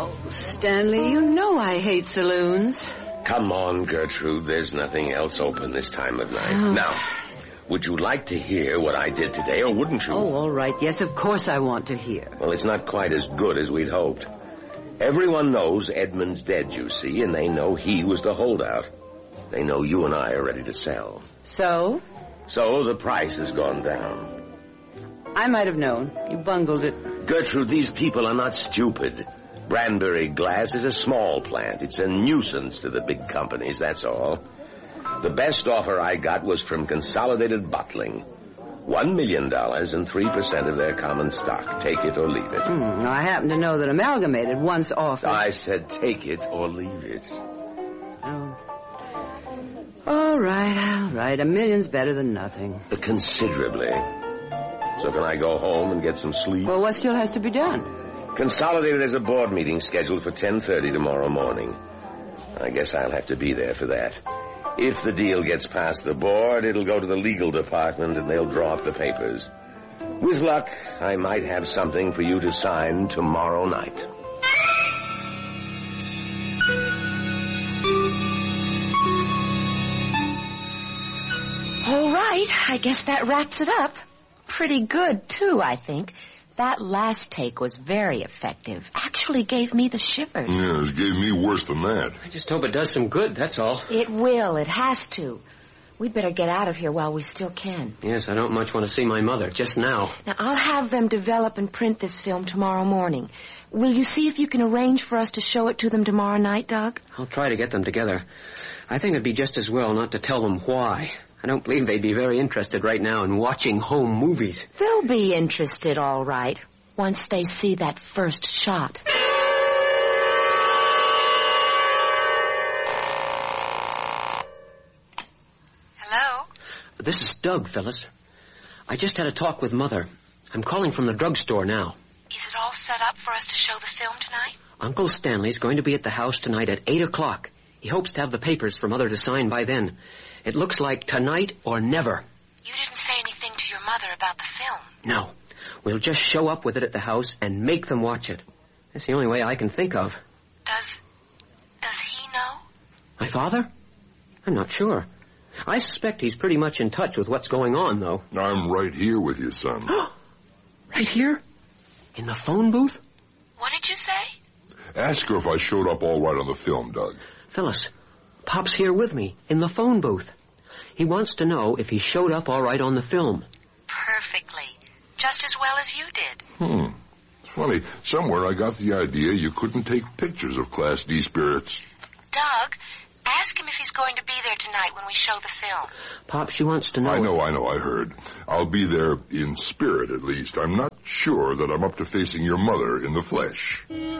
Oh, Stanley, you know I hate saloons. Come on, Gertrude. There's nothing else open this time of night. Oh. Now, would you like to hear what I did today, or wouldn't you? Oh, all right. Yes, of course I want to hear. Well, it's not quite as good as we'd hoped. Everyone knows Edmund's dead, you see, and they know he was the holdout. They know you and I are ready to sell. So? So the price has gone down. I might have known. You bungled it. Gertrude, these people are not stupid. Branbury Glass is a small plant. It's a nuisance to the big companies, that's all. The best offer I got was from Consolidated Bottling. $1 million and 3% of their common stock. Take it or leave it. I happen to know that Amalgamated once offered... I said take it or leave it. Oh. All right. $1 million's better than nothing. Considerably. So can I go home and get some sleep? Well, what still has to be done? Consolidated has a board meeting scheduled for 10:30 tomorrow morning. I guess I'll have to be there for that. If the deal gets past the board, it'll go to the legal department and they'll draw up the papers. With luck, I might have something for you to sign tomorrow night. All right, I guess that wraps it up. Pretty good, too, I think. That last take was very effective. Actually gave me the shivers. Yeah, it gave me worse than that. I just hope it does some good, that's all. It will. It has to. We'd better get out of here while we still can. Yes, I don't much want to see my mother, just now. Now, I'll have them develop and print this film tomorrow morning. Will you see if you can arrange for us to show it to them tomorrow night, Doug? I'll try to get them together. I think it'd be just as well not to tell them why. I don't believe they'd be very interested right now in watching home movies. They'll be interested, all right, once they see that first shot. Hello? This is Doug, Phyllis. I just had a talk with Mother. I'm calling from the drugstore now. Is it all set up for us to show the film tonight? Uncle Stanley's going to be at the house tonight at 8 o'clock. He hopes to have the papers for Mother to sign by then. It looks like tonight or never. You didn't say anything to your mother about the film. No. We'll just show up with it at the house and make them watch it. That's the only way I can think of. Does he know? My father? I'm not sure. I suspect he's pretty much in touch with what's going on, though. I'm right here with you, son. Right here? In the phone booth? What did you say? Ask her if I showed up all right on the film, Doug. Phyllis, Pop's here with me, in the phone booth. He wants to know if he showed up all right on the film. Perfectly. Just as well as you did. Funny, somewhere I got the idea you couldn't take pictures of Class D spirits. Doug, ask him if he's going to be there tonight when we show the film. Pop, she wants to know... I know, I heard. I'll be there in spirit, at least. I'm not sure that I'm up to facing your mother in the flesh.